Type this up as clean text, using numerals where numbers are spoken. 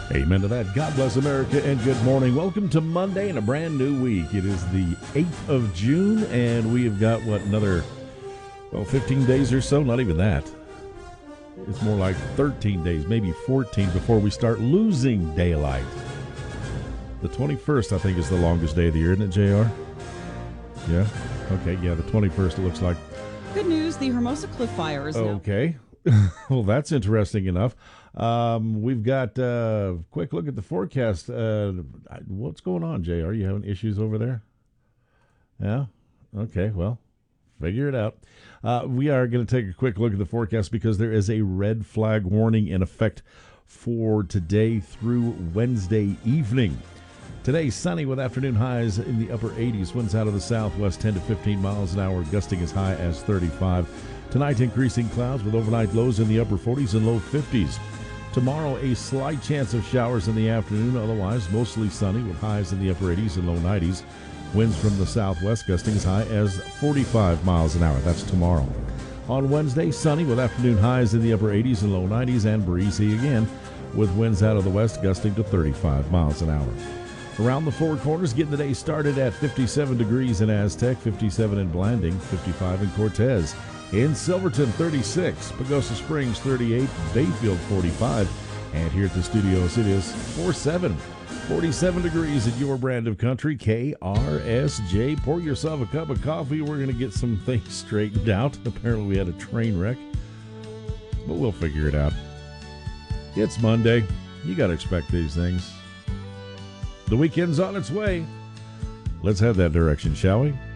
Amen to that. God bless America and good morning. Welcome to Monday and a brand new week. It is the 8th of June and we have got, another 15 days or so? Not even that. It's more like 13 days, maybe 14 before we start losing daylight. The 21st, I think, is the longest day of the year, isn't it, JR? Yeah? Okay, yeah, the 21st it looks like. Good news, the Hermosa Cliff Fire is now. Okay. Well, that's interesting enough. We've got a quick look at the forecast. What's going on, JR? You having issues over there? Yeah? Okay, well, figure it out. We are going to take a quick look at the forecast because there is a red flag warning in effect for today through Wednesday evening. Today, sunny with afternoon highs in the upper 80s. Winds out of the southwest 10 to 15 miles an hour, gusting as high as 35. Tonight, increasing clouds with overnight lows in the upper 40s and low 50s. Tomorrow, a slight chance of showers in the afternoon. Otherwise, mostly sunny with highs in the upper 80s and low 90s. Winds from the southwest gusting as high as 45 miles an hour. That's tomorrow. On Wednesday, sunny with afternoon highs in the upper 80s and low 90s and breezy again with winds out of the west gusting to 35 miles an hour. Around the Four Corners, getting the day started at 57 degrees in Aztec, 57 in Blanding, 55 in Cortez. In Silverton, 36, Pagosa Springs, 38, Bayfield, 45, and here at the studios, it is 47 degrees at your brand of country, KRSJ. Pour yourself a cup of coffee. We're going to get some things straightened out. Apparently, we had a train wreck, but we'll figure it out. It's Monday. You got to expect these things. The weekend's on its way. Let's head that direction, shall we?